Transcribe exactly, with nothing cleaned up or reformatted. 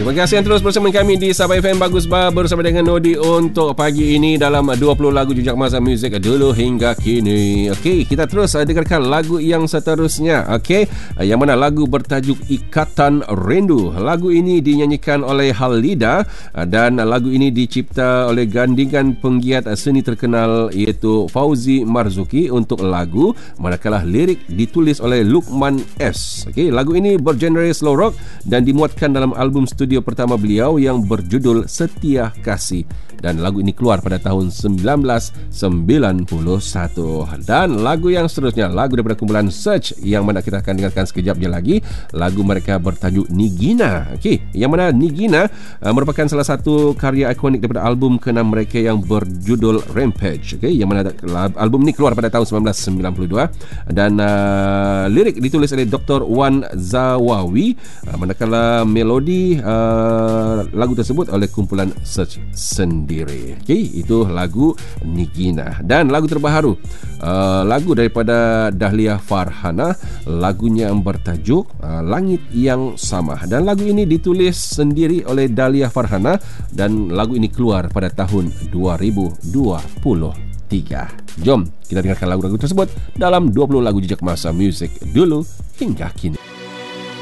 Terima kasih yang terus bersama kami di Sabah F M Bagus Bar bersama dengan Nodi untuk pagi ini dalam dua puluh lagu jejak masa muzik dulu hingga kini. Okey, kita terus dengarkan lagu yang seterusnya. Okey, yang mana lagu bertajuk Ikatan Rindu. Lagu ini dinyanyikan oleh Halida dan lagu ini dicipta oleh gandingan penggiat seni terkenal iaitu Fauzi Marzuki untuk lagu, manakala lirik ditulis oleh Lukman S. Okey, lagu ini bergenre slow rock dan dimuatkan dalam album studio pertama beliau yang berjudul Setia Kasih, dan lagu ini keluar pada tahun sembilan belas sembilan puluh satu. Dan lagu yang seterusnya, lagu daripada kumpulan Search yang mana kita akan dengarkan sekejap je lagi. Lagu mereka bertajuk Nigina. Okey, yang mana Nigina uh, merupakan salah satu karya ikonik daripada album keenam mereka yang berjudul Rampage. Okey, yang mana album ini keluar pada tahun sembilan belas sembilan puluh dua dan uh, lirik ditulis oleh Doktor Wan Zawawi, uh, manakala melodi uh, lagu tersebut oleh kumpulan Search sendiri. Okey, itu lagu Nigina. Dan lagu terbaru, uh, lagu daripada Dahlia Farhana, lagunya yang bertajuk uh, Langit Yang Sama, dan lagu ini ditulis sendiri oleh Dahlia Farhana dan lagu ini keluar pada tahun dua ribu dua puluh tiga. Jom kita dengarkan lagu-lagu tersebut dalam dua puluh lagu jejak masa muzik dulu hingga kini.